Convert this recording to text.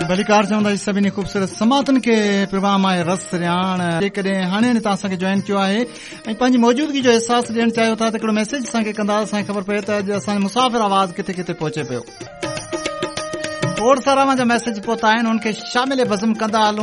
भलीकार चवंदा सभिनी ख़ूबसूरत समातन खे प्रोग्राम आहे रस रियाण जेकॾहिं हाणे तव्हां असांखे जॉइन कयो आहे ऐं पंहिंजी मौजूदगी जो अहसास ॾियणु चाहियो था त हिकिड़ो मैसेज असांखे कंदा असांखे ख़बर पए त अॼु असांजो मुसाफ़िर आवाज़ किथे किथे पहुचे पियो। खोड़ सारा मुंहिंजा मैसेज पहुता आहिनि, हुनखे शामिल बज़म कंदा हलूं।